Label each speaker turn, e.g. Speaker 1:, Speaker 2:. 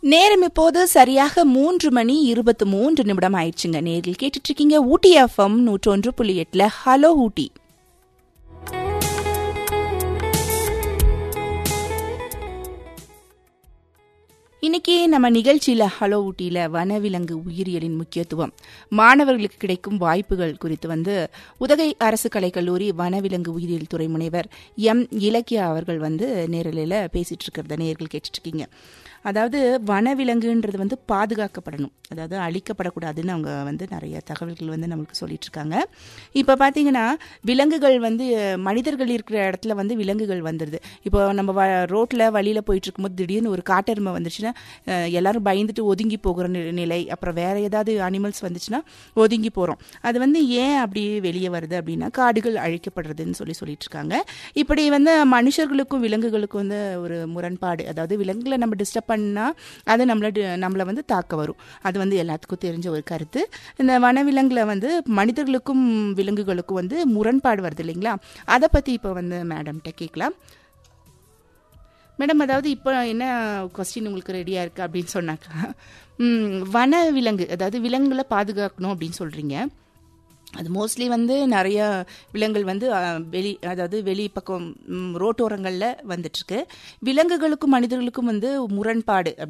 Speaker 1: நேரம் இப்போது சரியாக 3:23 ஆயிடுச்சுங்க. நேரில் கேட்டுட்டு இருக்கீங்க ஊட்டி எஃப்எம் 101.8 ஹலோ ஊட்டி. இன்னைக்கு நம்ம நிகழ்ச்சியில ஹலோ ஊட்டியில வனவிலங்கு உயிரியலின் முக்கியத்துவம், மாணவர்களுக்கு கிடைக்கும் வாய்ப்புகள் குறித்து உதகை அரசு கலைக்கல்லூரி வனவிலங்கு உயிரியல் துறை முனைவர் எம் இலக்கியா அவர்கள் நேரலையில பேசிட்டு இருக்கிறத நேர்கள் கேட்டுட்டு இருக்கீங்க. அதாவது வனவிலங்குன்றது பாதுகாக்கப்படணும், அதாவது அழிக்கப்படக்கூடாதுன்னு அவங்க நிறைய தகவல்கள் நம்மளுக்கு சொல்லிட்டு இருக்காங்க. இப்போ பார்த்தீங்கன்னா விலங்குகள் மனிதர்கள் இருக்கிற இடத்துல விலங்குகள் வந்துடுது. இப்போ நம்ம ரோட்டில் வழியில் போயிட்டு இருக்கும்போது திடீர்னு ஒரு காட்டெருமை வந்துச்சுன்னா எல்லாரும் பயந்துட்டு ஒதுங்கி போகிற நிலை, அப்புறம் வேற ஏதாவது அனிமல்ஸ் வந்துச்சுன்னா ஒதுங்கி போகிறோம். அது ஏன் அப்படி வெளியே வருது அப்படின்னா காடுகள் அழிக்கப்படுறதுன்னு சொல்லிட்டு இருக்காங்க. இப்படி மனுஷர்களுக்கும் விலங்குகளுக்கும் ஒரு முரண்பாடு, அதாவது விலங்குகளை நம்ம டிஸ்டர்ப் பண்ணா அது நம்மளை தாக்க வரும். அது எல்லாத்துக்கும் தெரிஞ்ச ஒரு கருத்து. இந்த வனவிலங்குல மனிதர்களுக்கும் விலங்குகளுக்கும் முரண்பாடு வருது இல்லைங்களா? அதை பத்தி இப்போ மேடம்கிட்ட கேட்கலாம். மேடம், அதாவது இப்போ என்ன கொஸ்டின் உங்களுக்கு ரெடியா இருக்கு அப்படின்னு சொன்னாக்கா, வனவிலங்கு அதாவது விலங்குகளை பாதுகாக்கணும் அப்படின்னு சொல்றீங்க. அது மோஸ்ட்லி நிறைய விலங்குகள் அதாவது வெளி பக்கம் ரோட்டோரங்களில் வந்துட்டுருக்கு. விலங்குகளுக்கும் மனிதர்களுக்கும் முரண்பாடு